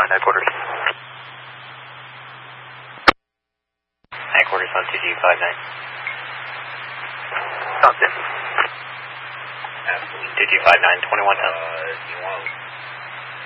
find headquarters. Headquarters on 2G59. Stop this. 2G59, 2110.